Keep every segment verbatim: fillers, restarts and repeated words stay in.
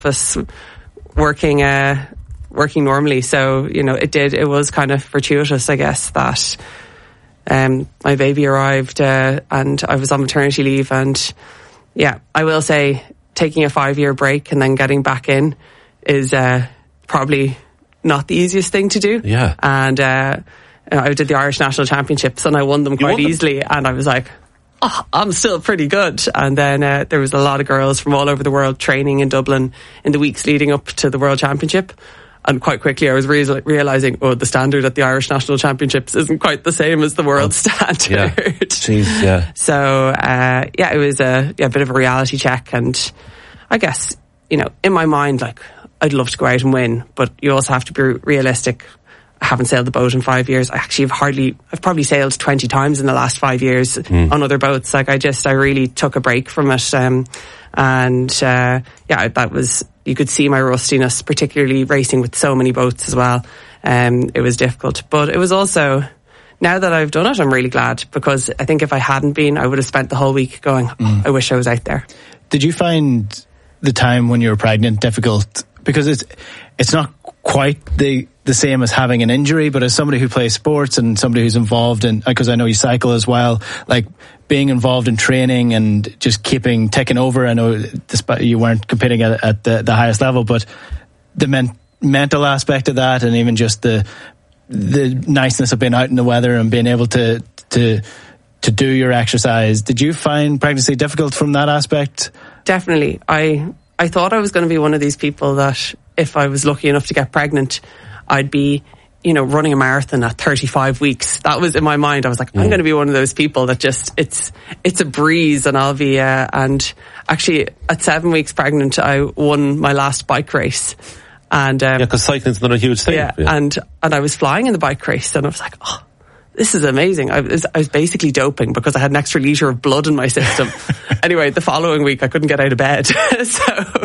office working uh, working normally. So, you know, it did, it was kind of fortuitous, I guess, that um, my baby arrived uh, and I was on maternity leave. And yeah, I will say taking a five year break and then getting back in is uh, probably not the easiest thing to do. Yeah. And uh, I did the Irish National Championships and I won them quite won easily. Them. And I was like, oh, I'm still pretty good. And then uh, there was a lot of girls from all over the world training in Dublin in the weeks leading up to the World Championship. And quite quickly I was re- realising, oh, the standard at the Irish National Championships isn't quite the same as the world oh, standard. Yeah. Jeez, yeah. So, uh, yeah, it was a, yeah, a bit of a reality check. And I guess, you know, in my mind, like, I'd love to go out and win, but you also have to be realistic. I haven't sailed the boat in five years. I actually have hardly, I've probably sailed twenty times in the last five years mm. on other boats. Like, I just, I really took a break from it. Um, and, uh, yeah, that was, you could see my rustiness, particularly racing with so many boats as well. Um, it was difficult, but it was also, now that I've done it, I'm really glad, because I think if I hadn't been, I would have spent the whole week going, oh, mm. I wish I was out there. Did you find the time when you were pregnant difficult? Because it's, it's not quite the, the same as having an injury, but as somebody who plays sports and somebody who's involved in, because I know you cycle as well, like being involved in training and just keeping ticking over. I know despite you weren't competing at, at the, the highest level, but the men, mental aspect of that, and even just the the niceness of being out in the weather and being able to to to do your exercise. Did you find pregnancy difficult from that aspect? Definitely. I I thought I was going to be one of these people that if I was lucky enough to get pregnant, I'd be, you know, running a marathon at thirty-five weeks. That was in my mind. I was like, mm. I'm going to be one of those people that just, it's, it's a breeze, and I'll be, uh, and actually at seven weeks pregnant, I won my last bike race. And, um, yeah, because cycling's not a huge thing. Yeah, yeah. And, and I was flying in the bike race, and I was like, oh, this is amazing. I was, I was basically doping because I had an extra litre of blood in my system. Anyway, the following week I couldn't get out of bed. So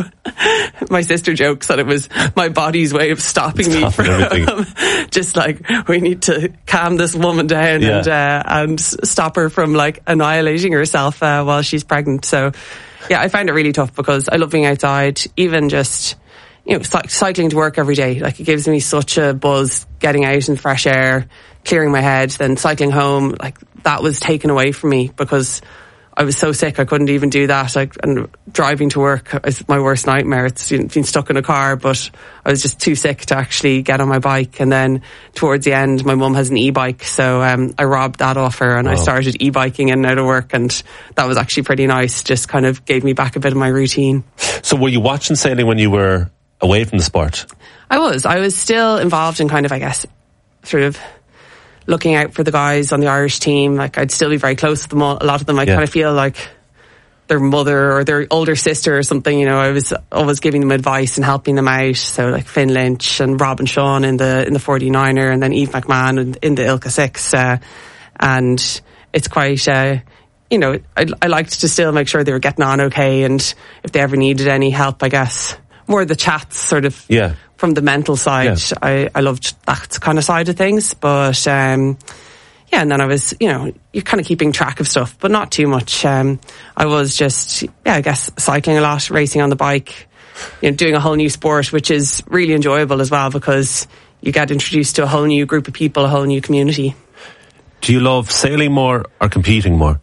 my sister jokes that it was my body's way of stopping me from everything. Just like, we need to calm this woman down yeah. and uh, and stop her from like annihilating herself uh, while she's pregnant. So yeah, I find it really tough because I love being outside, even just, you know, cycling to work every day. Like, it gives me such a buzz getting out in fresh air, clearing my head, then cycling home. Like, that was taken away from me because I was so sick I couldn't even do that. Like, and driving to work is my worst nightmare. It's been stuck in a car, but I was just too sick to actually get on my bike. And then towards the end, my mum has an e-bike, so um, I robbed that off her, and wow. I started e-biking in and out of work, and that was actually pretty nice. Just kind of gave me back a bit of my routine. So were you watching sailing when you were away from the sport? I was. I was still involved in kind of, I guess, sort of looking out for the guys on the Irish team. Like, I'd still be very close with them all. A lot of them I yeah. kind of feel like their mother or their older sister or something. You know, I was always giving them advice and helping them out. So like Finn Lynch and Robin Shawn in the in the forty-niner, and then Eve McMahon in, in the Ilka Six. Uh, and it's quite, uh, you know, I, I liked to still make sure they were getting on okay, and if they ever needed any help, I guess more the chats sort of yeah. from the mental side. Yeah. I, I loved that kind of side of things. But um, yeah, and then I was, you know, you're kind of keeping track of stuff, but not too much. Um, I was just, yeah, I guess cycling a lot, racing on the bike, you know, doing a whole new sport, which is really enjoyable as well because you get introduced to a whole new group of people, a whole new community. Do you love sailing more or competing more?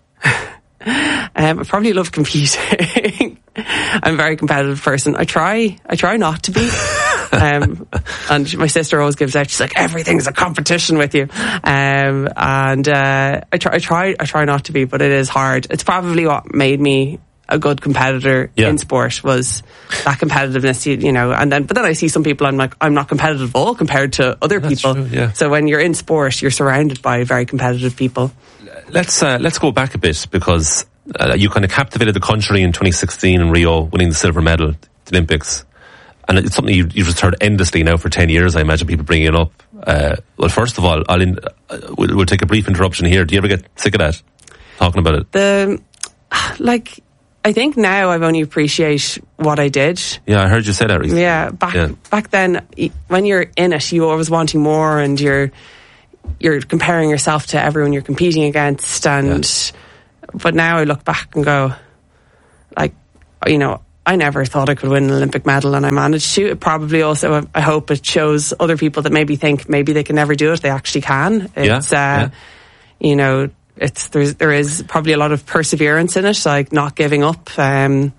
Um, I probably love competing. I'm a very competitive person. I try, I try not to be. Um, and my sister always gives out, she's like, everything's a competition with you. Um, and, uh, I try, I try, I try not to be, but it is hard. It's probably what made me a good competitor yeah. in sport, was that competitiveness, you, you know, and then, but then I see some people, I'm like, I'm not competitive at all compared to other That's people. True, yeah. So when you're in sport, you're surrounded by very competitive people. Let's, uh, let's go back a bit, because uh, you kind of captivated the country in twenty sixteen in Rio, winning the silver medal at the Olympics. And it's something you, you've just heard endlessly now for ten years, I imagine, people bringing it up. Uh, well, first of all, I'll in, uh, we'll, we'll take a brief interruption here. Do you ever get sick of that, talking about it? The, like, I think now I've only appreciate what I did. Yeah, I heard you say that recently. Yeah, back yeah. back then, when you're in it, you're always wanting more, and you're you're comparing yourself to everyone you're competing against. And yeah. but now I look back and go, like, you know, I never thought I could win an Olympic medal, and I managed to. It probably also, I hope it shows other people that maybe think maybe they can never do it. They actually can. It's, yeah, uh, yeah. you know, it's, there's, there is probably a lot of perseverance in it, like not giving up, um,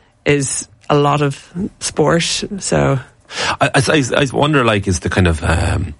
is a lot of sport. So I, I, I wonder, like, is the kind of, um,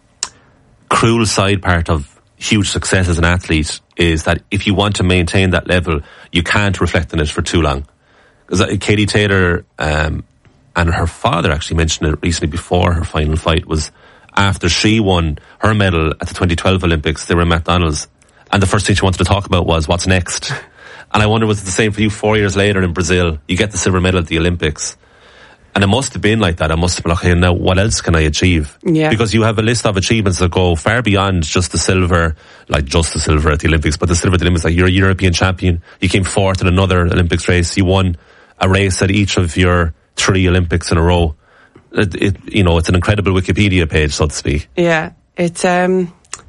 cruel side part of huge success as an athlete is that if you want to maintain that level, you can't reflect on it for too long. Because Katie Taylor um, and her father actually mentioned it recently before her final fight, was after she won her medal at the twenty twelve Olympics, they were in McDonald's, and the first thing she wanted to talk about was what's next. And I wonder, was it the same for you four years later in Brazil? You get the silver medal at the Olympics. And it must have been like that. I must have been like, okay, now what else can I achieve? Yeah. Because you have a list of achievements that go far beyond just the silver, like just the silver at the Olympics, but the silver at the Olympics, like you're a European champion. You came fourth in another Olympics race. You won a race at each of your three Olympics in a row. It, it, you know, it's an incredible Wikipedia page, so to speak. Yeah. It's, um,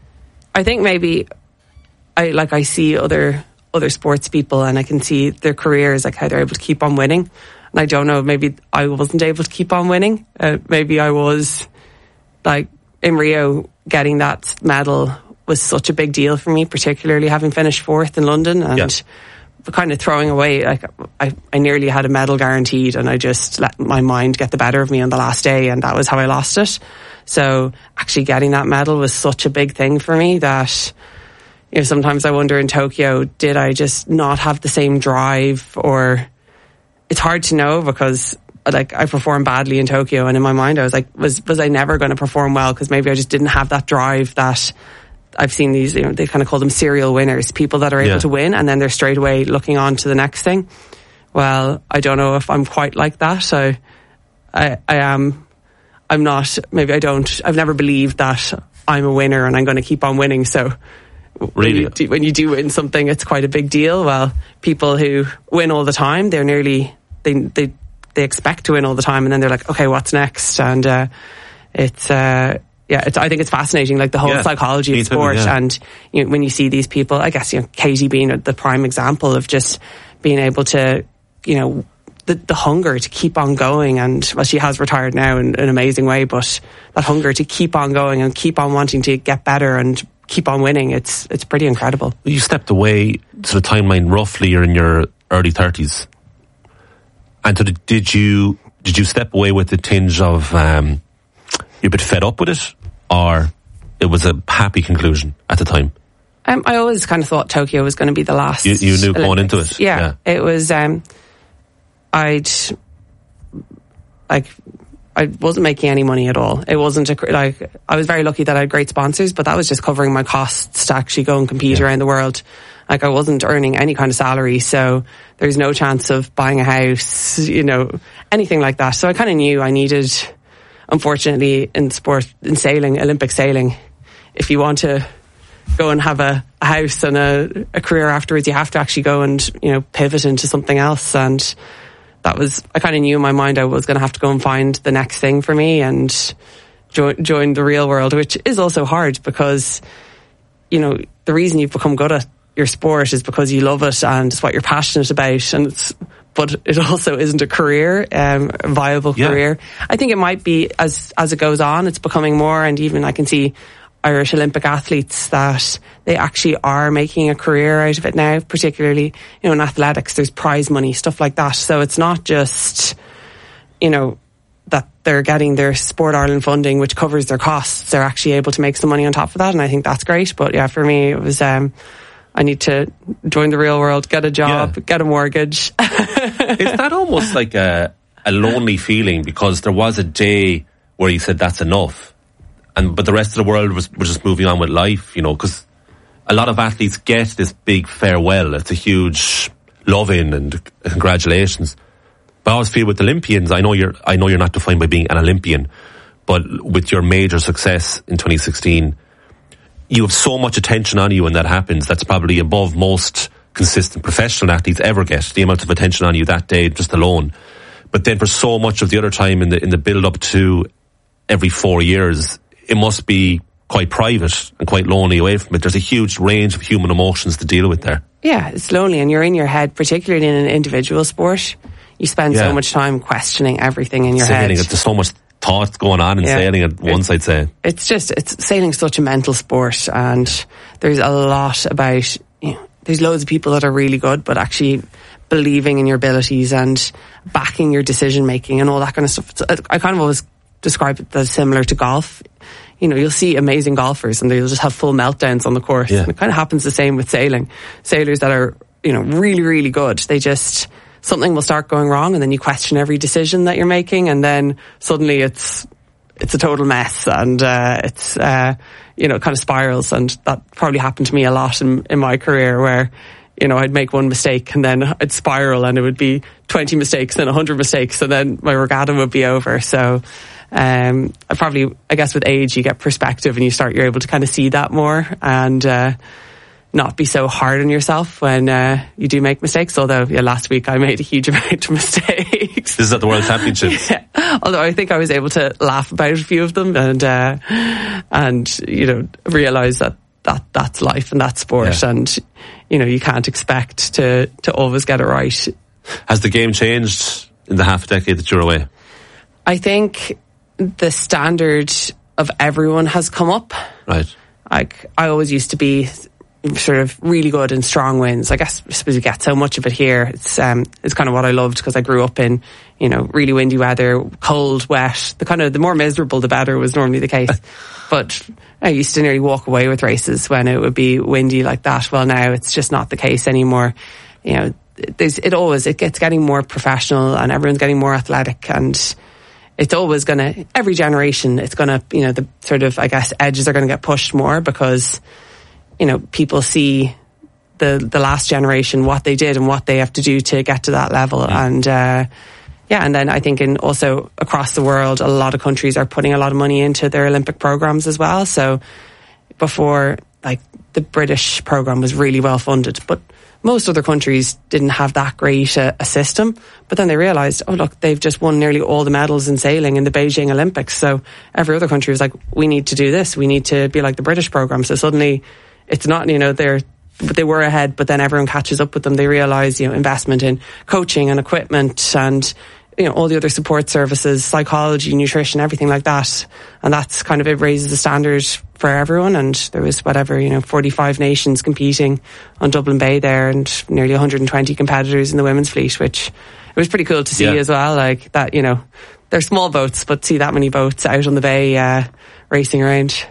I think maybe I, like I see other, other sports people and I can see their careers, like how they're able to keep on winning. And I don't know, maybe I wasn't able to keep on winning. Uh, maybe I was, like, in Rio, getting that medal was such a big deal for me, particularly having finished fourth in London and yeah. kind of throwing away, like, I, I nearly had a medal guaranteed and I just let my mind get the better of me on the last day, and that was how I lost it. So actually getting that medal was such a big thing for me that, you know, sometimes I wonder in Tokyo, did I just not have the same drive, or... It's hard to know because, like, I performed badly in Tokyo, and in my mind I was like, was was I never going to perform well? Because maybe I just didn't have that drive that I've seen these, you know, they kind of call them serial winners, people that are able yeah. to win and then they're straight away looking on to the next thing. Well, I don't know if I'm quite like that. So I, I am, I'm not, maybe I don't, I've never believed that I'm a winner and I'm going to keep on winning. So really, when you, do, when you do win something, it's quite a big deal. Well, people who win all the time, they're nearly, they, they, they expect to win all the time, and then they're like, okay, what's next? And, uh, it's, uh, yeah, it's, I think it's fascinating, like the whole yeah, psychology of sport. Yeah. And, you know, when you see these people, I guess, you know, Katie being the prime example of just being able to, you know, the, the hunger to keep on going. And, well, she has retired now in an amazing way, but that hunger to keep on going and keep on wanting to get better and keep on winning, it's, it's pretty incredible. You stepped away, sort of timeline, roughly you're in your early thirties. And so did you, did you step away with the tinge of, um, you're a bit fed up with it, or it was a happy conclusion at the time? Um, I always kind of thought Tokyo was going to be the last. You, you knew Olympics. Going into it? Yeah, yeah. It was, um, I'd, like, I wasn't making any money at all. It wasn't, a, like, I was very lucky that I had great sponsors, but that was just covering my costs to actually go and compete yeah. around the world. Like, I wasn't earning any kind of salary, so there's no chance of buying a house, you know, anything like that. So I kind of knew I needed, unfortunately, in sport, in sailing, Olympic sailing, if you want to go and have a, a house and a, a career afterwards, you have to actually go and, you know, pivot into something else. And that was, I kind of knew in my mind I was going to have to go and find the next thing for me and join, join the real world, which is also hard because, you know, the reason you've become good at your sport is because you love it and it's what you're passionate about, and it's, but it also isn't a career, um, a viable yeah. career. I think it might be as, as it goes on, it's becoming more, and even I can see Irish Olympic athletes that they actually are making a career out of it now, particularly, you know, in athletics, there's prize money, stuff like that. So it's not just, you know, that they're getting their Sport Ireland funding, which covers their costs. They're actually able to make some money on top of that. And I think that's great. But yeah, for me, it was, um, I need to join the real world, get a job, yeah. get a mortgage. Is that almost like a, a lonely feeling? Because there was a day where you said that's enough, and but the rest of the world was, was just moving on with life, you know, because a lot of athletes get this big farewell. It's a huge love-in and congratulations. But I always feel with Olympians, I know you're, I know you're not defined by being an Olympian, but with your major success in twenty sixteen, you have so much attention on you when that happens. That's probably above most consistent professional athletes ever get, the amount of attention on you that day just alone. But then for so much of the other time in the in the build up to every four years, it must be quite private and quite lonely away from it. There's a huge range of human emotions to deal with there. Yeah, it's lonely, and you're in your head, particularly in an individual sport. you spend Yeah. so much time questioning everything in your Sailing, head. there's so much thought going on in Yeah. sailing at once, I'd say. It's just, it's sailing's such a mental sport, and there's a lot about, you know, there's loads of people that are really good, but actually believing in your abilities and backing your decision making and all that kind of stuff. So I kind of always describe it as similar to golf. You know, you'll see amazing golfers and they'll just have full meltdowns on the course. Yeah. And it kind of happens the same with sailing. Sailors that are, you know, really, really good, they just, something will start going wrong and then you question every decision that you're making, and then suddenly it's, it's a total mess, and uh, it's, uh, you know, it kind of spirals. And that probably happened to me a lot in, in my career, where, you know, I'd make one mistake and then I'd spiral and it would be twenty mistakes, then one hundred mistakes, and then my regatta would be over. So, um, I probably, I guess with age, you get perspective and you start, you're able to kind of see that more, and, uh, not be so hard on yourself when, uh, you do make mistakes. Although, yeah, last week I made a huge amount of mistakes. This is at the World Championships. Yeah. Although I think I was able to laugh about a few of them, and, uh, and, you know, realise that, that that's life and that's sport. Yeah. And, you know, you can't expect to, to always get it right. Has the game changed in the half decade that you're away? I think the standard of everyone has come up. Right. Like, I always used to be sort of really good in strong winds. I guess I suppose you get so much of it here. It's um, it's kind of what I loved, because I grew up in, you know, really windy weather, cold, wet. The kind of the more miserable, the better was normally the case. But I used to nearly walk away with races when it would be windy like that. Well, now it's just not the case anymore. You know, there's it always it gets getting more professional, and everyone's getting more athletic, and it's always going to, every generation, it's going to, you know, the sort of, I guess, edges are going to get pushed more, because, you know, people see the the last generation, what they did and what they have to do to get to that level. Mm. And, uh, yeah, and then I think in also across the world, a lot of countries are putting a lot of money into their Olympic programs as well. So before, like, the British program was really well funded, but most other countries didn't have that great a, a system. But then they realised, oh look, they've just won nearly all the medals in sailing in the Beijing Olympics. So every other country was like, we need to do this. We need to be like the British program. So suddenly it's not, you know, they're, they were ahead, but then everyone catches up with them. They realise, you know, investment in coaching and equipment and, you know, all the other support services, psychology, nutrition, everything like that. And that's kind of, it raises the standard for everyone. And there was whatever, you know, forty-five nations competing on Dublin Bay there, and nearly one hundred twenty competitors in the women's fleet, which it was pretty cool to see yeah. as well. Like that, you know, they're small boats, but see that many boats out on the bay, uh, racing around.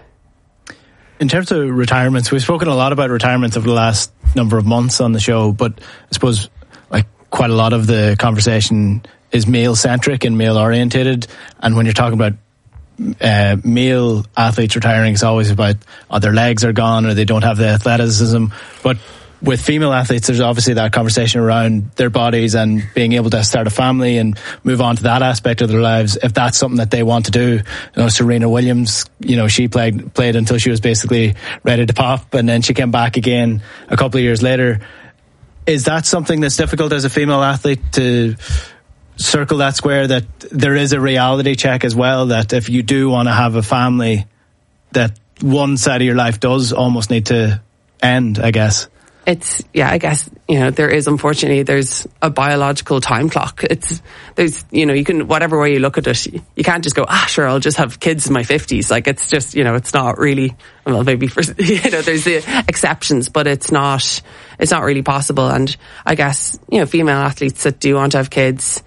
In terms of retirements, we've spoken a lot about retirements over the last number of months on the show, but I suppose like quite a lot of the conversation is male centric and male orientated. And when you're talking about uh, male athletes retiring, it's always about, oh, their legs are gone or they don't have the athleticism. But with female athletes, there's obviously that conversation around their bodies and being able to start a family and move on to that aspect of their lives, if that's something that they want to do. You know, Serena Williams, you know, she played played until she was basically ready to pop, and then she came back again a couple of years later. Is that something that's difficult as a female athlete to circle that square, that there is a reality check as well, that if you do want to have a family, that one side of your life does almost need to end, I guess? It's, yeah, I guess, you know, there is, unfortunately, there's a biological time clock. It's, there's, you know, you can, whatever way you look at it, you can't just go, ah, sure, I'll just have kids in my fifties. Like, it's just, you know, it's not really, well, maybe for, you know, there's the exceptions, but it's not, it's not really possible. And I guess, you know, female athletes that do want to have kids,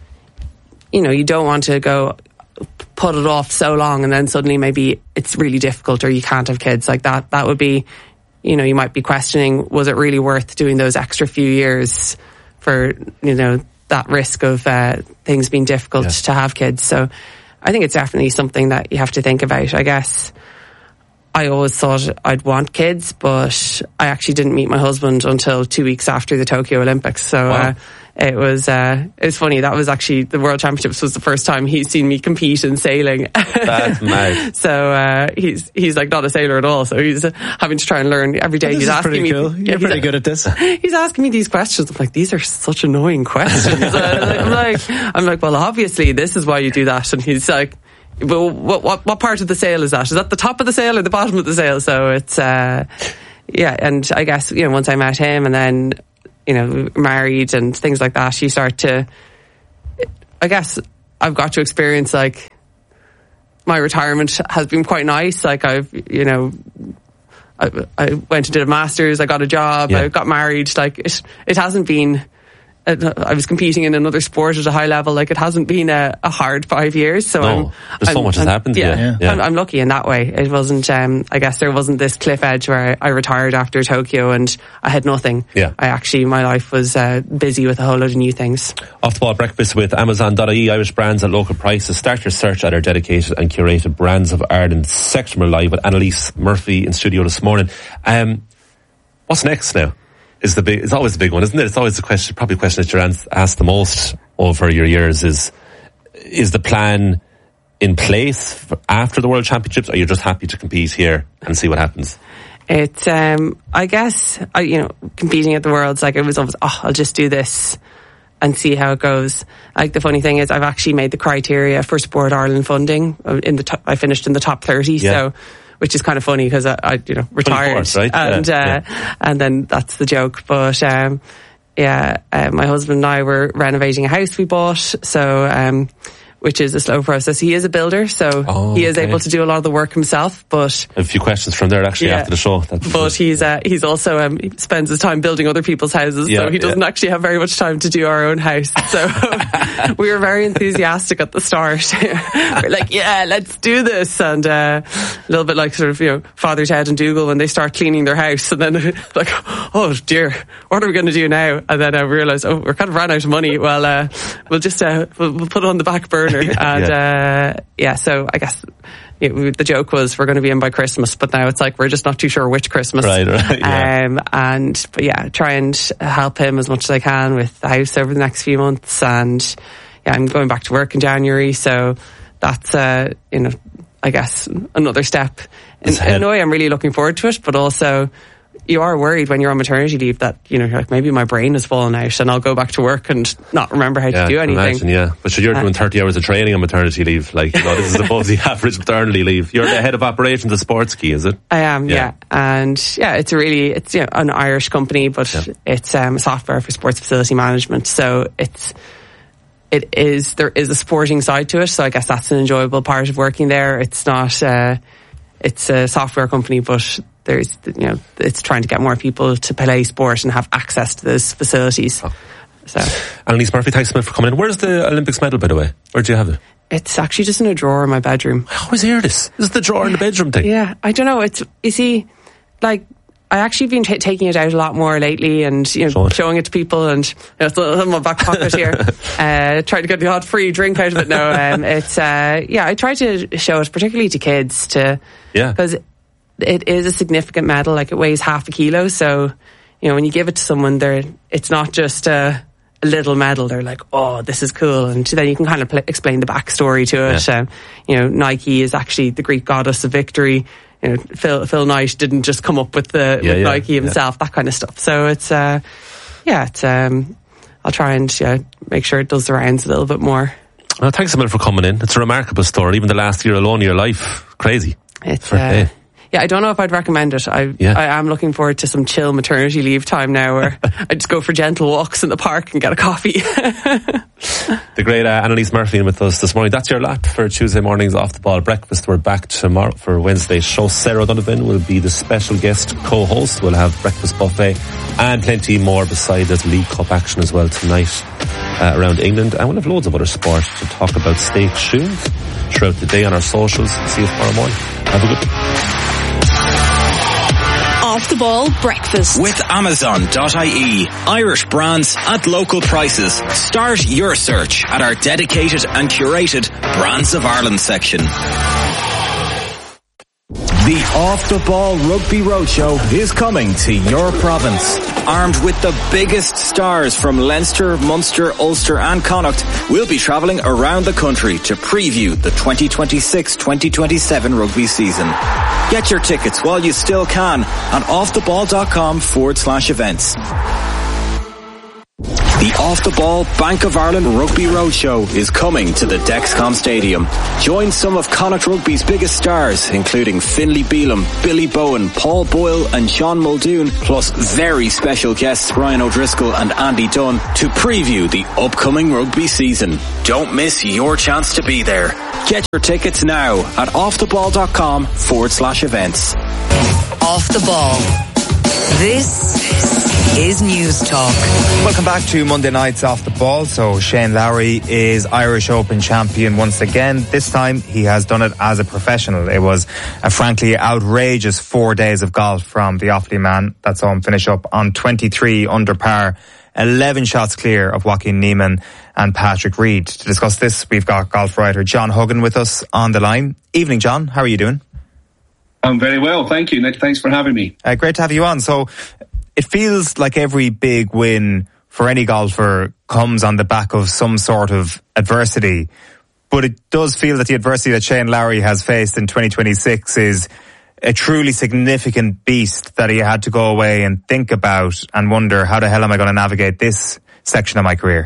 you know, you don't want to go put it off so long and then suddenly maybe it's really difficult or you can't have kids. Like that, that would be, you know, you might be questioning, was it really worth doing those extra few years for, you know, that risk of uh, things being difficult yeah. to have kids. So I think it's definitely something that you have to think about. I guess I always thought I'd want kids, but I actually didn't meet my husband until two weeks after the Tokyo Olympics. So wow. uh, it was uh, it was funny. That was actually, the World Championships was the first time he's seen me compete in sailing. That's nice. So uh, he's he's like not a sailor at all. So he's uh, having to try and learn every day. This he's is asking pretty me. Cool. You're pretty good at this. He's asking me these questions. I'm like, these are such annoying questions. I'm like, I'm like, well, obviously this is why you do that. And he's like, well, what what what part of the sail is that? Is that the top of the sail or the bottom of the sail? So it's uh, yeah. And I guess, you know, once I met him and then, you know, married and things like that, you start to I guess I've got to experience, like, my retirement has been quite nice. Like, I've, you know, I, I went and did a master's, I got a job, yeah. I got married. Like, it, it hasn't been, I was competing in another sport at a high level. Like, it hasn't been a, a hard five years. So no, I'm, there's I'm, so much I'm, has happened. Yeah, yeah. yeah. I'm, I'm lucky in that way. It wasn't, um, I guess there wasn't this cliff edge where I, I retired after Tokyo and I had nothing. Yeah. I actually, my life was uh, busy with a whole load of new things. Off the Ball breakfast with Amazon dot I E, Irish brands at local prices. Start your search at our dedicated and curated Brands of Ireland section. We're live with Annalise Murphy in studio this morning. Um, what's next now? Is the big, it's always the big one, isn't it? It's always the question, probably the question that you're asked the most over your years is, is the plan in place for after the World Championships, or are you just happy to compete here and see what happens? It's, um, I guess, I, you know, competing at the Worlds, like, it was always, oh, I'll just do this and see how it goes. Like, the funny thing is, I've actually made the criteria for Sport Ireland funding in the top, I finished in the top thirty, yeah. so, which is kind of funny because I, I, you know, retired, right? and yeah, uh, yeah. and then that's the joke. But um, yeah, uh, my husband and I were renovating a house we bought, so um, which is a slow process. He is a builder, so oh, he is okay. able to do a lot of the work himself. But a few questions from there actually yeah. after the show. That's but he's uh, he's also um, he spends his time building other people's houses, yeah, so he doesn't yeah. actually have very much time to do our own house. So we were very enthusiastic at the start. We're like, yeah, let's do this, and uh, a little bit like sort of, you know, Father Ted and Dougal when they start cleaning their house, and then like, oh dear, what are we going to do now? And then I realised, oh, we're kind of ran out of money. Well, uh, we'll just uh, we'll, we'll put it on the back burner. And yeah. Uh, yeah, so I guess it, the joke was we're going to be in by Christmas, but now it's like we're just not too sure which Christmas. Right, right. Yeah. Um, and but yeah, try and help him as much as I can with the house over the next few months. And yeah, I'm going back to work in January, so that's uh, you know, I guess another step. In, in a way, I'm really looking forward to it, but also, you are worried when you're on maternity leave that, you know, you're like, maybe my brain has fallen out and I'll go back to work and not remember how yeah, to do I can anything. Imagine, yeah, but you're doing thirty hours of training on maternity leave. Like, you know, this is above the average maternity leave. You're the head of operations of Sportskey, is it? I am, yeah. yeah. And yeah, it's a really, it's, you know, an Irish company, but yeah. it's um, software for sports facility management. So it's, it is, there is a sporting side to it. So I guess that's an enjoyable part of working there. It's not, uh, it's a software company, but there's, you know, it's trying to get more people to play sport and have access to those facilities. Oh. So, Annalise Murphy, thanks so much for coming in. Where's the Olympics medal, by the way? Where do you have it? It's actually just in a drawer in my bedroom. I always hear this. This is the drawer in the bedroom thing. Yeah, I don't know. It's, you see, like, I actually been t- taking it out a lot more lately, and, you know, Show it. showing it to people, and, you know, it's in my back pocket here. uh, trying to get the odd free drink out of it now. Um, it's, uh, yeah, I try to show it, particularly to kids, to, yeah, because it is a significant medal. Like, it weighs half a kilo, so, you know, when you give it to someone, they're, it's not just a, a little medal. They're like, oh, this is cool, and then you can kind of pl- explain the backstory to it. Yeah. Um, you know, Nike is actually the Greek goddess of victory. You know, Phil Phil Knight didn't just come up with the yeah, with yeah, Nike himself. Yeah. That kind of stuff. So it's, uh, yeah, it's. Um, I'll try and yeah, make sure it does the rounds a little bit more. Well, thanks a million for coming in. It's a remarkable story. Even the last year alone of your life, crazy. It's. For, uh, Yeah, I don't know if I'd recommend it. I yeah. I am looking forward to some chill maternity leave time now, where I just go for gentle walks in the park and get a coffee. The great uh, Annalise Murphy with us this morning. That's your lap for Tuesday morning's Off the Ball breakfast. We're back tomorrow for Wednesday's show. Sarah O'Donovan will be the special guest co-host. We'll have breakfast buffet and plenty more beside that League Cup action as well tonight uh, around England. And we'll have loads of other sport to talk about. Stay tuned throughout the day on our socials. See you tomorrow morning. Have a good day. Off the Ball breakfast with Amazon dot I E. Irish brands at local prices. Start your search at our dedicated and curated Brands of Ireland section. The Off the Ball Rugby Roadshow is coming to your province. Armed with the biggest stars from Leinster, Munster, Ulster and Connacht, we'll be travelling around the country to preview the twenty twenty-six twenty twenty-seven rugby season. Get your tickets while you still can on offtheball.com forward slash events. The Off the Ball Bank of Ireland Rugby Roadshow is coming to the Dexcom Stadium. Join some of Connacht Rugby's biggest stars, including Finlay Bealham, Billy Bowen, Paul Boyle and Sean Muldoon, plus very special guests Ryan O'Driscoll and Andy Dunn to preview the upcoming rugby season. Don't miss your chance to be there. Get your tickets now at offtheball.com forward slash events. Off the Ball. This is News Talk. Welcome back to Monday night's Off the Ball. So Shane Lowry is Irish Open champion once again. This time he has done it as a professional. It was a frankly outrageous four days of golf from the Offaly man that saw him finish up on twenty-three under par, eleven shots clear of Joaquin Niemann and Patrick Reed. To discuss this, we've got golf writer John Huggan with us on the line. Evening, John. How are you doing? I'm very well, thank you, Nick. Thanks for having me. Uh, great to have you on. So it feels like every big win for any golfer comes on the back of some sort of adversity, but it does feel that the adversity that Shane Lowry has faced in twenty twenty-six is a truly significant beast that he had to go away and think about and wonder, how the hell am I going to navigate this section of my career?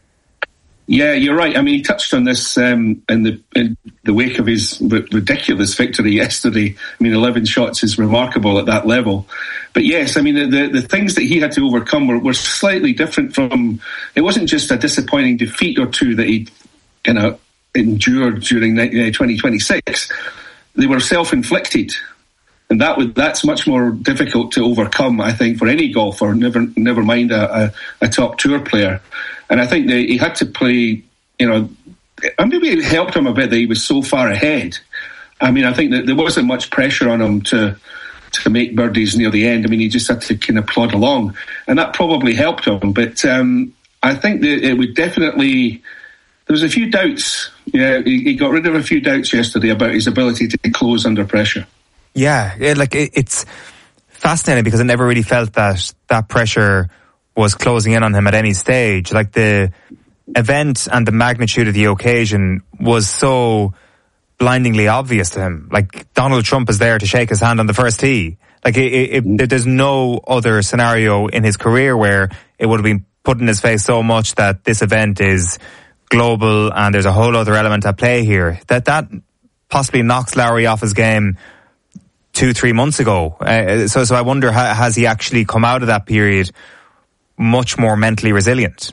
Yeah, you're right. I mean, he touched on this um, in the in the wake of his r- ridiculous victory yesterday. I mean, eleven shots is remarkable at that level. But yes, I mean, the the, the things that he had to overcome were, were slightly different from. It wasn't just a disappointing defeat or two that he, you know, endured during twenty twenty-six. They were self-inflicted. And that would, that's much more difficult to overcome, I think, for any golfer, never never mind a, a, a top tour player. And I think that he had to play, you know, and maybe it helped him a bit that he was so far ahead. I mean, I think that there wasn't much pressure on him to to make birdies near the end. I mean, he just had to kind of plod along. And that probably helped him. But um, I think that it would definitely... There was a few doubts. Yeah, he, he got rid of a few doubts yesterday about his ability to close under pressure. Yeah, it, like it, it's fascinating because I never really felt that that pressure was closing in on him at any stage. Like the event and the magnitude of the occasion was so blindingly obvious to him. Like Donald Trump is there to shake his hand on the first tee. Like it, it, it, there's no other scenario in his career where it would have been put in his face so much that this event is global and there's a whole other element at play here. That that possibly knocks Lowry off his game two, three months ago. Uh, so, so I wonder, ha, has he actually come out of that period much more mentally resilient?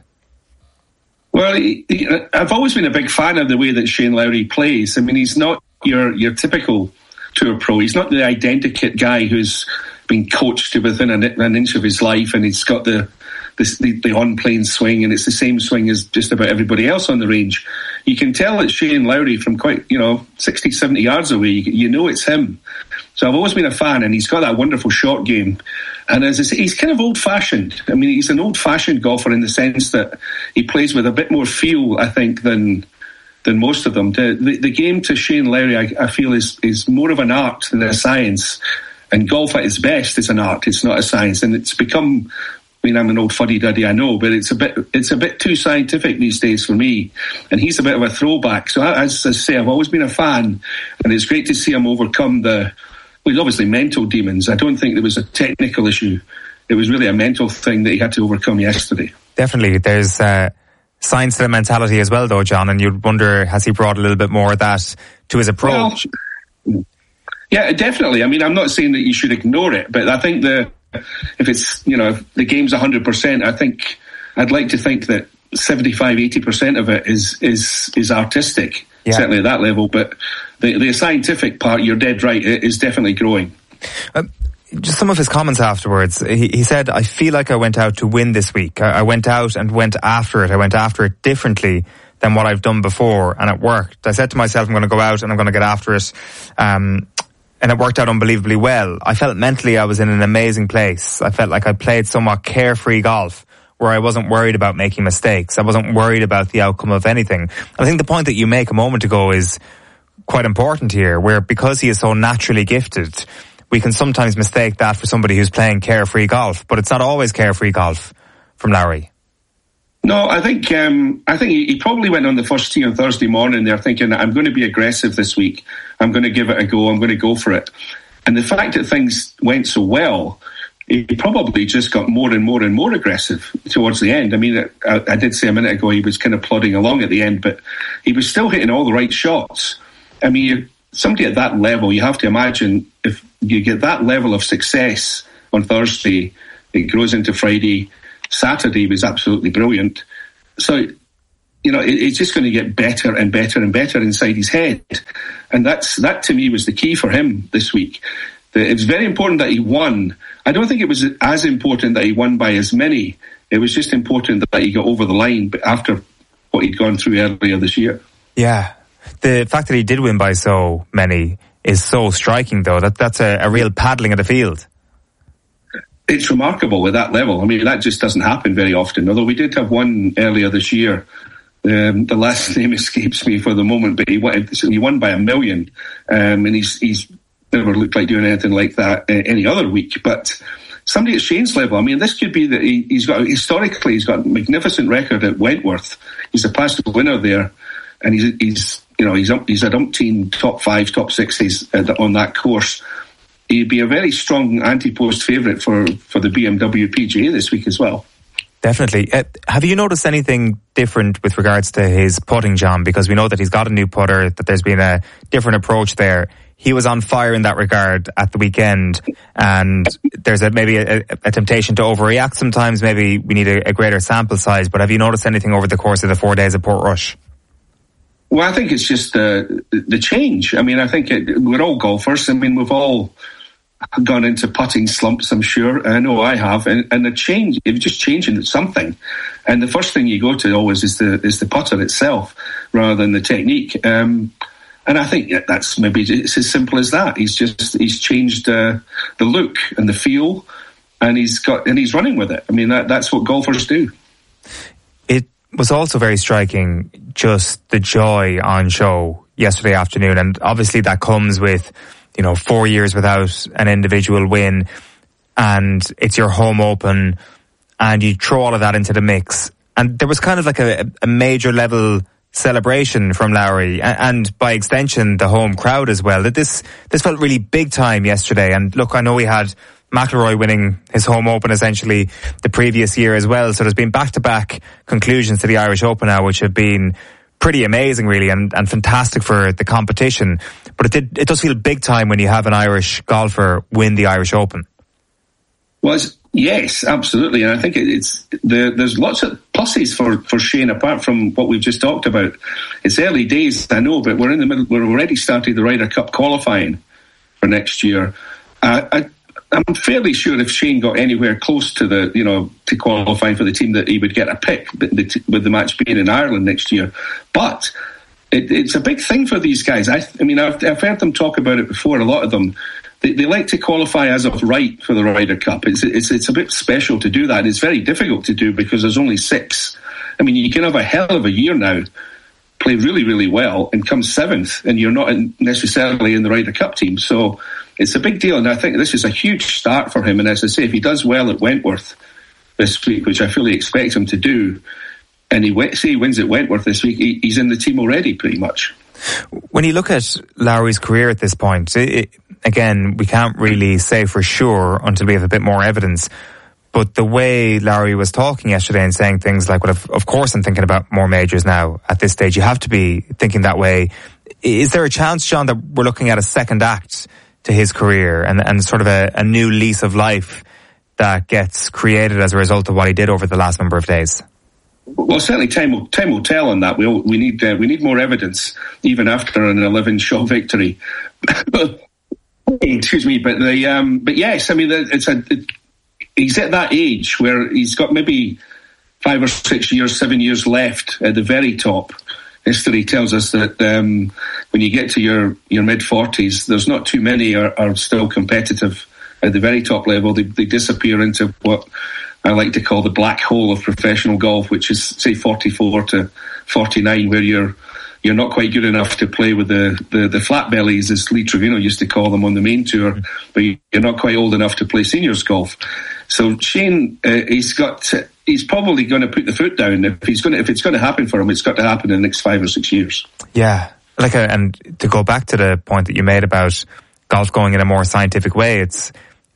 Well, he, he, I've always been a big fan of the way that Shane Lowry plays. I mean, he's not your your typical tour pro. He's not the identikit guy who's been coached to within an, an inch of his life and he's got the the, the, the on-plane swing and it's the same swing as just about everybody else on the range. You can tell it's Shane Lowry from quite, you know, sixty, seventy yards away. You, you know it's him. So I've always been a fan, and he's got that wonderful short game. And as I say, he's kind of old-fashioned. I mean, he's an old-fashioned golfer in the sense that he plays with a bit more feel, I think, than than most of them. The, the, the game to Shane Lowry, I, I feel, is is more of an art than a science. And golf at its best is an art. It's not a science, and it's become. I mean, I'm an old fuddy-duddy, I know, but it's a bit it's a bit too scientific these days for me. And he's a bit of a throwback. So as I say, I've always been a fan, and it's great to see him overcome the. Well, obviously mental demons. I don't think there was a technical issue. It was really a mental thing that he had to overcome yesterday. Definitely. There's uh, science to the mentality as well, though, John, and you'd wonder, has he brought a little bit more of that to his approach? Well, yeah, definitely. I mean, I'm not saying that you should ignore it, but I think the if it's, you know, if the game's one hundred percent, I think I'd like to think that seventy-five, eighty percent of it is is is artistic. Yeah. Certainly at that level, but the, the scientific part, you're dead right, it is definitely growing. Uh, just some of his comments afterwards. He, he said, I feel like I went out to win this week. I, I went out and went after it. I went after it differently than what I've done before, and it worked. I said to myself, I'm going to go out and I'm going to get after it. Um, and it worked out unbelievably well. I felt mentally I was in an amazing place. I felt like I played somewhat carefree golf, where I wasn't worried about making mistakes. I wasn't worried about the outcome of anything. I think the point that you make a moment ago is quite important here, where because he is so naturally gifted, we can sometimes mistake that for somebody who's playing carefree golf, but it's not always carefree golf from Lowry. No, I think um, I think he, he probably went on the first tee on Thursday morning there thinking, I'm going to be aggressive this week. I'm going to give it a go. I'm going to go for it. And the fact that things went so well he probably just got more and more and more aggressive towards the end. I mean, I, I did say a minute ago he was kind of plodding along at the end, but he was still hitting all the right shots. I mean, somebody at that level, you have to imagine if you get that level of success on Thursday, it grows into Friday. Saturday was absolutely brilliant. So, you know, it, it's just going to get better and better and better inside his head. And that's that to me was the key for him this week. It was very important that he won. I don't think it was as important that he won by as many. It was just important that he got over the line after what he'd gone through earlier this year. Yeah. The fact that he did win by so many is so striking, though. That That's a, a real paddling of the field. It's remarkable at that level. I mean, that just doesn't happen very often. Although we did have one earlier this year. Um, the last name escapes me for the moment, but he won, he won by a million. Um, and he's, he's never looked like doing anything like that uh, any other week. But somebody at Shane's level, I mean, this could be that he, he's got, historically, he's got a magnificent record at Wentworth. He's a past winner there. And he's, he's you know, he's, he's had umpteen top five, top sixes on that course. He'd be a very strong anti-post favourite for, for the B M W P G A this week as well. Definitely. Uh, have you noticed anything different with regards to his putting, John? Because we know that he's got a new putter, that there's been a different approach there. He was on fire in that regard at the weekend, and there's a, maybe a, a temptation to overreact sometimes. Maybe we need a, a greater sample size, but have you noticed anything over the course of the four days at Portrush? Well, I think it's just uh, the change. I mean, I think it, we're all golfers. I mean, we've all gone into putting slumps, I'm sure. I know I have. And, and the change, it's just changing something. And the first thing you go to always is the is the putter itself rather than the technique. Um, and I think that's maybe it's as simple as that. He's just, he's changed uh, the look and the feel, and he's got, and he's running with it. I mean, that, that's what golfers do. It was also very striking, just the joy on show yesterday afternoon. And obviously that comes with, you know, four years without an individual win, and it's your home open, and you throw all of that into the mix. And there was kind of like a, a major level celebration from Lowry, and, and by extension, the home crowd as well. That this, this felt really big time yesterday. And look, I know we had McIlroy winning his home open essentially the previous year as well. So there's been back-to-back conclusions to the Irish Open now, which have been pretty amazing, really, and, and fantastic for the competition. But it did, it does feel big time when you have an Irish golfer win the Irish Open. Well, it's, yes, absolutely. And I think it, it's the, there's lots of pluses for, for Shane, apart from what we've just talked about. It's early days, I know, but we're in the middle, we're already started the Ryder Cup qualifying for next year. Uh, I, I'm fairly sure if Shane got anywhere close to the, you know, to qualifying for the team, that he would get a pick with the match being in Ireland next year. But it, it's a big thing for these guys. I, I mean, I've, I've heard them talk about it before. A lot of them, they, they like to qualify as of right for the Ryder Cup. It's, it's, it's a bit special to do that. It's very difficult to do because there's only six. I mean, you can have a hell of a year now, play really, really well, and come seventh, and you're not in necessarily in the Ryder Cup team. So it's a big deal, and I think this is a huge start for him. And as I say, if he does well at Wentworth this week, which I fully expect him to do, and he say he wins at Wentworth this week, he, he's in the team already, pretty much. When you look at Lowry's career at this point, it, it, again, we can't really say for sure until we have a bit more evidence. But the way Lowry was talking yesterday and saying things like, well, of, of course I'm thinking about more majors now at this stage. You have to be thinking that way. Is there a chance, John, that we're looking at a second act to his career and, and sort of a, a new lease of life that gets created as a result of what he did over the last number of days? Well, certainly time will, time will tell on that. We we need uh, we need more evidence even after an eleven-shot victory. Excuse me, but the um, but yes, I mean it's a it, he's at that age where he's got maybe five or six years, seven years left at the very top. History tells us that um, when you get to your, your mid-forties, there's not too many are, are still competitive at the very top level. They, they disappear into what I like to call the black hole of professional golf, which is, say, forty-four to forty-nine, where you're you're not quite good enough to play with the, the, the flat bellies, as Lee Trevino used to call them on the main tour, but you're not quite old enough to play seniors golf. So Shane, uh, he's got to, he's probably going to put the foot down. If he's going to, if it's going to happen for him, it's got to happen in the next five or six years. Yeah, like, a, and to go back to the point that you made about golf going in a more scientific way, it's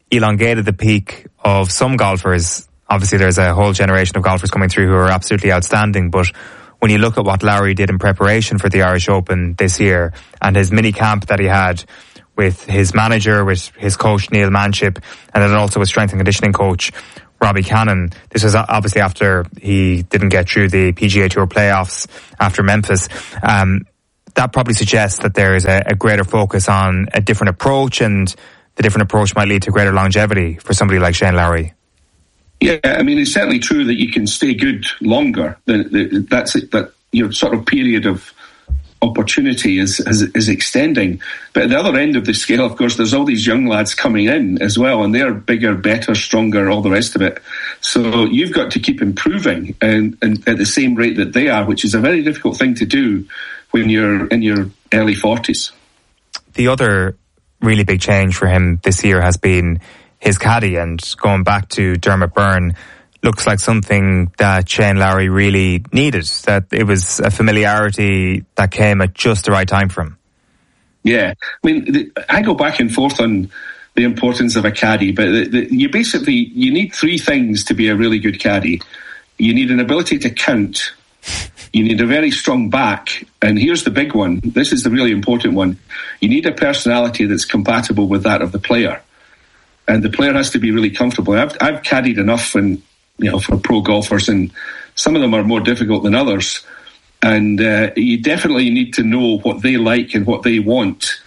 elongated the peak of some golfers. Obviously, there's a whole generation of golfers coming through who are absolutely outstanding, but when you look at what Lowry did in preparation for the Irish Open this year and his mini camp that he had with his manager, with his coach Neil Manship, and then also with strength and conditioning coach Robbie Cannon. This was obviously after he didn't get through the P G A Tour playoffs after Memphis. Um, that probably suggests that there is a, a greater focus on a different approach, and the different approach might lead to greater longevity for somebody like Shane Lowry. Yeah, I mean, it's certainly true that you can stay good longer. That's that your sort of period of opportunity is, is is extending. But at the other end of the scale, of course, there's all these young lads coming in as well, and they're bigger, better, stronger, all the rest of it. So you've got to keep improving and, and at the same rate that they are, which is a very difficult thing to do when you're in your early forties. The other really big change for him this year has been his caddy, and going back to Dermot Byrne looks like something that Shane Lowry really needed, that it was a familiarity that came at just the right time for him. Yeah, I mean, the, I go back and forth on the importance of a caddy, but the, the, you basically, you need three things to be a really good caddy. You need an ability to count, you need a very strong back, and here's the big one, this is the really important one, you need a personality that's compatible with that of the player. And the player has to be really comfortable. I've, I've caddied enough and, you know, for pro golfers, and some of them are more difficult than others. And uh, you definitely need to know what they like and what they want.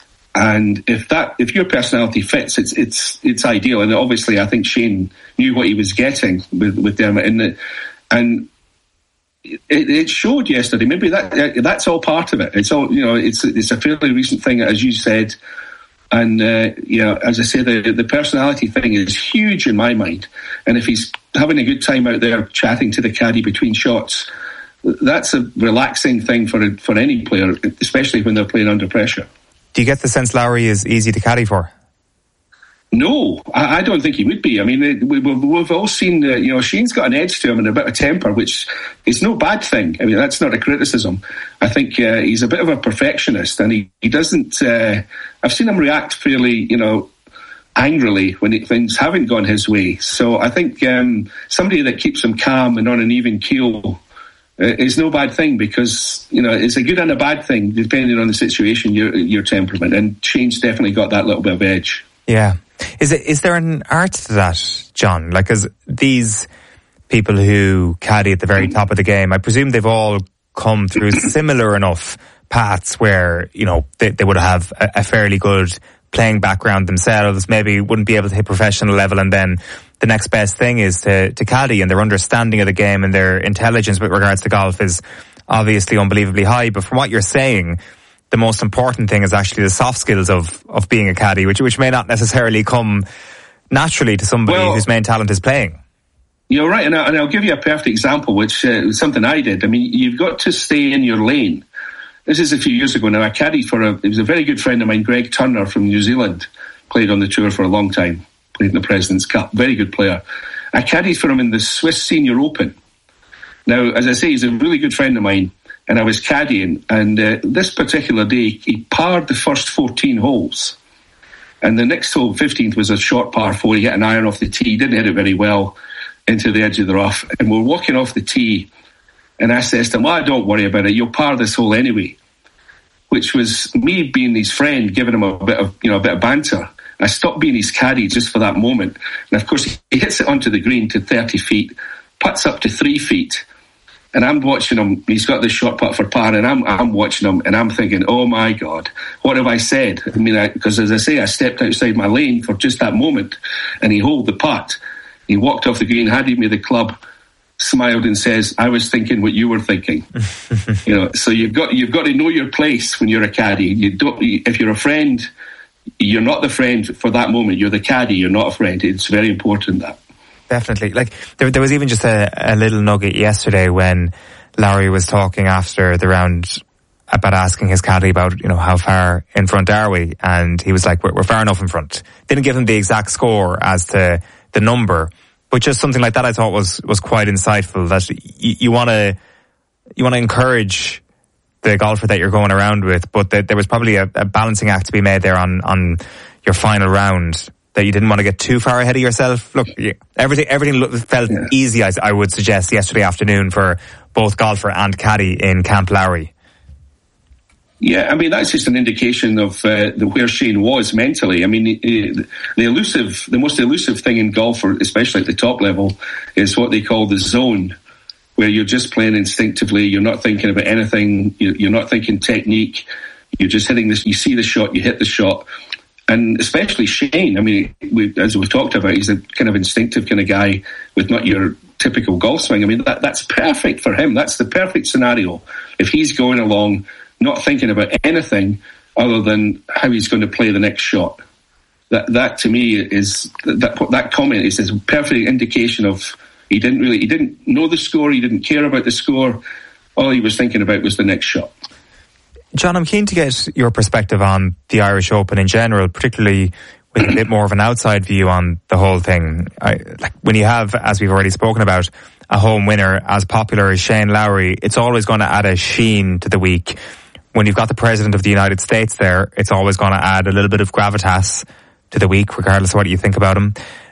And if that, if your personality fits, it's it's it's ideal. And obviously, I think Shane knew what he was getting with with Dermot, and the, and it, it showed yesterday. Maybe that that's all part of it. It's all, you know, it's it's a fairly recent thing, as you said. And, uh, you know, as I say, the, the personality thing is huge in my mind. And if he's having a good time out there chatting to the caddy between shots, that's a relaxing thing for for any player, especially when they're playing under pressure. Do you get the sense Lowry is easy to caddy for? No, I, I don't think he would be. I mean, we, we've, we've all seen, uh, you know, Shane's got an edge to him and a bit of temper, which is no bad thing. I mean, that's not a criticism. I think uh, he's a bit of a perfectionist, and he, he doesn't... Uh, I've seen him react fairly, you know, angrily when it, things haven't gone his way. So I think um, somebody that keeps him calm and on an even keel uh, is no bad thing, because, you know, it's a good and a bad thing, depending on the situation, your, your temperament. And Shane's definitely got that little bit of edge. Yeah. Is it, is there an art to that, John? Like, as these people who caddy at the very top of the game, I presume they've all come through similar enough paths where, you know, they, they would have a, a fairly good playing background themselves, maybe wouldn't be able to hit professional level, and then the next best thing is to, to caddy, and their understanding of the game and their intelligence with regards to golf is obviously unbelievably high. But from what you're saying, the most important thing is actually the soft skills of, of being a caddy, which which may not necessarily come naturally to somebody well, whose main talent is playing. You're right, and, I, and I'll give you a perfect example, which uh, was something I did. I mean, you've got to stay in your lane. This is a few years ago now. I caddied for a, it was a very good friend of mine, Greg Turner from New Zealand, played on the tour for a long time, played in the President's Cup, very good player. I caddied for him in the Swiss Senior Open. Now, as I say, he's a really good friend of mine, and I was caddying, and uh, this particular day, he parred the first fourteen holes. And the next hole, fifteenth, was a short par four. He hit an iron off the tee, didn't hit it very well, into the edge of the rough. And we're walking off the tee, and I says to him, well, don't worry about it, you'll par this hole anyway. Which was me being his friend, giving him a bit of, you know, a bit of banter. I stopped being his caddy just for that moment. And of course, he hits it onto the green to thirty feet, putts up to three feet. And I'm watching him, he's got this short putt for par, and I'm I'm watching him, and I'm thinking, oh my God, what have I said? I mean, because as I say, I stepped outside my lane for just that moment, and he holed the putt. He walked off the green, handed me the club, smiled and says, I was thinking what you were thinking. You know, so you've got you've got to know your place when you're a caddy. You don't, if you're a friend, you're not the friend for that moment. You're the caddy, you're not a friend. It's very important that. Definitely. Like, there, there was even just a, a little nugget yesterday when Lowry was talking after the round about asking his caddy about, you know, how far in front are we? And he was like, we're, we're far enough in front. Didn't give him the exact score as to the number, but just something like that I thought was, was quite insightful, that you, you want to, you want to encourage the golfer that you're going around with, but that there was probably a, a balancing act to be made there on, on your final round. that you didn't want to get too far ahead of yourself? Look, everything everything felt yeah. easy, I, I would suggest, yesterday afternoon for both golfer and caddy in Camp Lowry. Yeah, I mean, that's just an indication of uh, the, where Shane was mentally. I mean, the, the elusive, the most elusive thing in golf, especially at the top level, is what they call the zone, where you're just playing instinctively. You're not thinking about anything. You're not thinking technique. You're just hitting this. You see the shot, you hit the shot. And especially Shane, I mean, we, as we've talked about, he's a kind of instinctive kind of guy with not your typical golf swing. I mean, that, that's perfect for him. That's the perfect scenario. If he's going along, not thinking about anything other than how he's going to play the next shot. That, that to me is that that comment is a perfect indication of he didn't really he didn't know the score, he didn't care about the score. All he was thinking about was the next shot. John, I'm keen to get your perspective on the Irish Open in general, particularly with a bit more of an outside view on the whole thing. I, like when you have, as we've already spoken about, a home winner as popular as Shane Lowry, it's always going to add a sheen to the week. When you've got the President of the United States there, it's always going to add a little bit of gravitas to the week, regardless of what you think about him.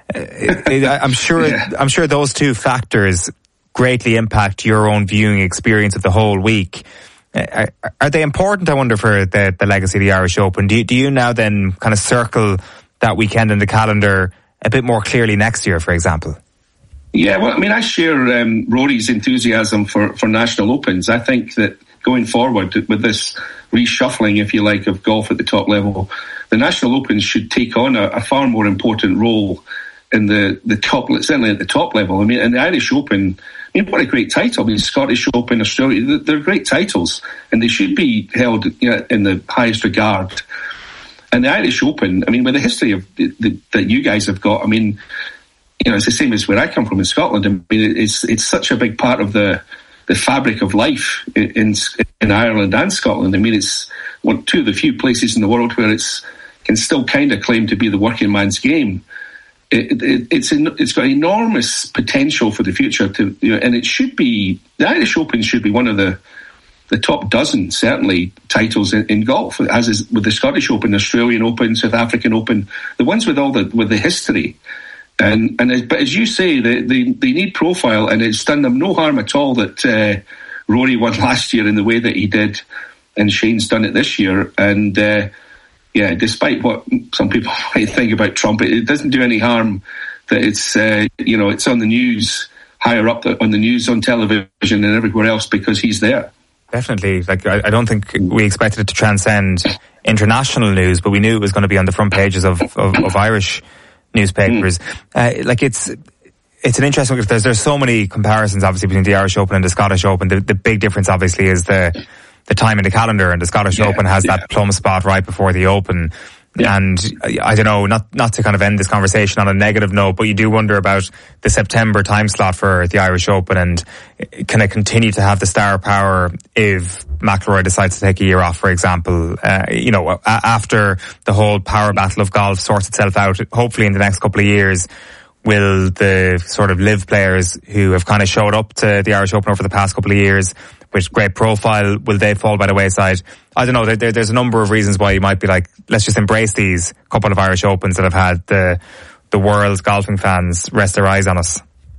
I'm sure, yeah. I'm sure those two factors greatly impact your own viewing experience of the whole week. Are, are they important, I wonder, for the, the legacy of the Irish Open? Do you, do you now then kind of circle that weekend in the calendar a bit more clearly next year, for example? Yeah, well, I mean, I share um, Rory's enthusiasm for, for national opens. I think that going forward with this reshuffling, if you like, of golf at the top level, the national opens should take on a, a far more important role in the, the top, certainly at the top level. I mean, and the Irish Open, I mean, what a great title. I mean, Scottish Open, Australia, they're great titles and they should be held, you know, in the highest regard. And the Irish Open, I mean, with the history of the, the, that you guys have got, I mean, you know, it's the same as where I come from in Scotland. I mean, it's it's such a big part of the the fabric of life in in Ireland and Scotland. I mean, it's one two of the few places in the world where it's can still kind of claim to be the working man's game. It, it, it's it's got enormous potential for the future, to you know, and it should be the Irish Open should be one of the the top dozen certainly titles in, in golf, as is with the Scottish Open, Australian Open, South African Open, the ones with all the with the history. And and as, but as you say, they, they they need profile, and it's done them no harm at all that uh, Rory won last year in the way that he did, and Shane's done it this year. And uh, yeah, despite what some people might think about Trump, it, it doesn't do any harm that it's uh, you know it's on the news, higher up the, on the news, on television, and everywhere else because he's there. Definitely, like I, I don't think we expected it to transcend international news, but we knew it was going to be on the front pages of of, of Irish newspapers. Mm. Uh, like it's it's an interesting look. There's there's so many comparisons obviously between the Irish Open and the Scottish Open. The the big difference obviously is the the time in the calendar, and the Scottish yeah, Open has yeah. that plum spot right before the Open. Yeah. And I, I don't know, not not to kind of end this conversation on a negative note, but you do wonder about the September time slot for the Irish Open, and can it continue to have the star power if McIlroy decides to take a year off, for example? Uh, you know, a- after the whole power battle of golf sorts itself out, hopefully in the next couple of years, will the sort of live players who have kind of showed up to the Irish Open over the past couple of years with great profile, will they fall by the wayside? I don't know. There, there's a number of reasons why you might be like, let's just embrace these couple of Irish Opens that have had the the world's golfing fans rest their eyes on us.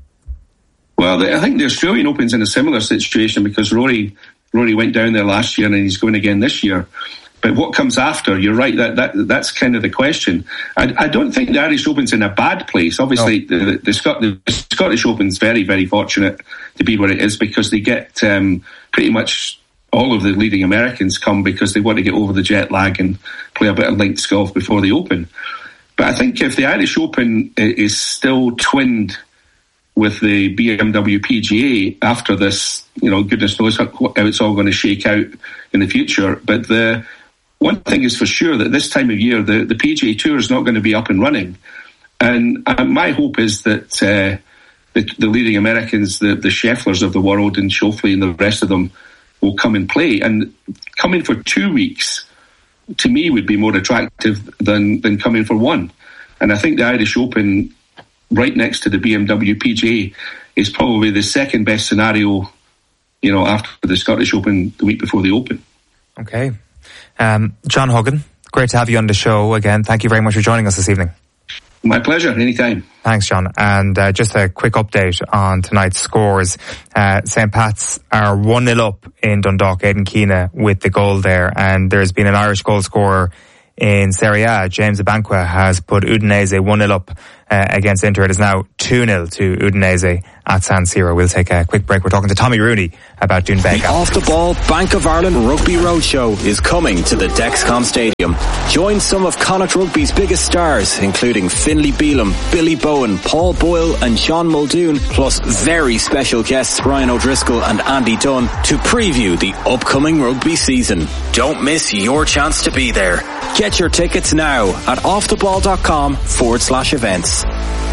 Well, the, I think the Australian Open's in a similar situation because Rory Rory went down there last year and he's going again this year. But what comes after? You're right. That, that that's kind of the question. I, I don't think the Irish Open's in a bad place. Obviously, no. the, the, Scot- the Scottish Open's very, very fortunate to be where it is because they get um, pretty much all of the leading Americans come because they want to get over the jet lag and play a bit of links golf before the Open. But I think if the Irish Open is still twinned with the B M W P G A after this, you know, goodness knows how, how it's all going to shake out in the future. But the one thing is for sure that this time of year, the, the P G A Tour is not going to be up and running. And uh, my hope is that uh, the, the leading Americans, the, the Schefflers of the world and Schauffele and the rest of them will come and play. And coming for two weeks, to me, would be more attractive than, than coming for one. And I think the Irish Open, right next to the B M W P G A, is probably the second best scenario, you know, after the Scottish Open the week before the Open. Okay. Um, John Huggan, great to have you on the show again. Thank you very much for joining us this evening. My pleasure, anytime. Thanks, John. And uh, just a quick update on tonight's scores. Uh, Saint Pat's are one nil up in Dundalk. Aidan Keena with the goal there. And there's been an Irish goal scorer in Serie A. James Abanqua has put Udinese one nil up uh, against Inter. It is now two nil to Udinese at San Siro. We'll take a quick break. We're talking to Tommy Rooney about Doonbeg. The Off the Ball Bank of Ireland Rugby Roadshow is coming to the Dexcom Stadium. Join some of Connacht Rugby's biggest stars, including Finlay Bealham, Billy Bowen, Paul Boyle and Sean Muldoon, plus very special guests Ryan O'Driscoll and Andy Dunn to preview the upcoming rugby season. Don't miss your chance to be there. Get your tickets now at offtheball.com forward slash events.